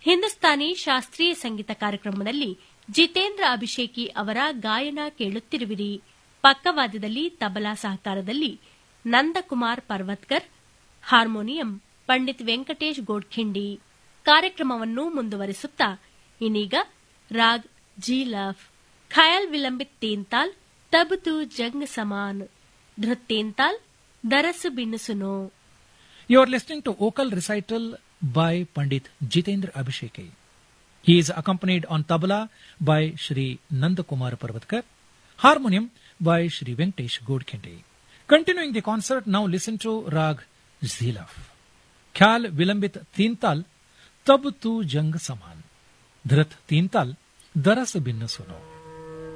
ಹಿಂದೂಸ್ತಾನಿ ಶಾಸ್ತ್ರೀಯ ಸಂಗೀತ ಕಾರ್ಯಕ್ರಮದಲ್ಲಿ ಜಿತೇಂದ್ರ ಅಭಿಷೇಕಿ ಅವರ ಗಾಯನ ಕೇಳುತ್ತಿರುವಿರಿ. ಪಕ್ಕವಾದ್ಯದಲ್ಲಿ ತಬಲಾ ಸಹಕಾರದಲ್ಲಿ ನಂದಕುಮಾರ್ ಪರ್ವತ್ಕರ್, ಹಾರ್ಮೋನಿಯಂ ಪಂಡಿತ್ ವೆಂಕಟೇಶ್ ಗೋಡ್ಖಿಂಡಿ. ಕಾರ್ಯಕ್ರಮವನ್ನು ಮುಂದುವರಿಸುತ್ತಾ ಇನ್ನೀಗ ರಾಗ್ ಜೀಲಫ್, ಖಯಾಲ್ ವಿಲಂಬಿತ್ ತೀನ್ತಾಲ್, ತಬ್ ತು ಜಂಗ್ ಸಮಾನ್, ಧೃತ್ ತೀನ್ತಾಲ್, ದರಸ್ bin ಸುನೋ. You are listening to vocal recital by Pandit Jitendra Abhisheki. He is accompanied on tabla by Shri Nandakumar Parvatkar, harmonium by Shri Venkatesh Godkhindi. Continuing the concert, now listen to Rag Zilaf. Khyal Vilambit Teental, Tab Tu Jang Saman, Dhrat Teental, Daras Bin Suno.